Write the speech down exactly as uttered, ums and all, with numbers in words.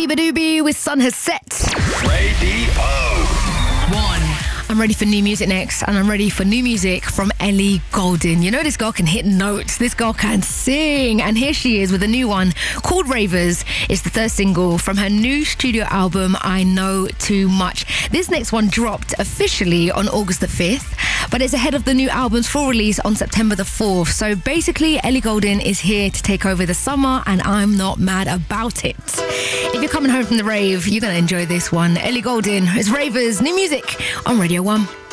Biba Doobie with Sun Has Set. Radio One. I'm ready for new music next, and I'm ready for new music from Ellie Goulding. You know this girl can hit notes, this girl can sing, and here she is with a new one called Ravers. It's the third single from her new studio album, I Know Too Much. This next one dropped officially on August the fifth, but it's ahead of the new album's full release on September the fourth. So basically, Ellie Goulding is here to take over the summer, and I'm not mad about it. If you're coming home from the rave, you're going to enjoy this one. Ellie Goulding is Ravers, new music on Radio one.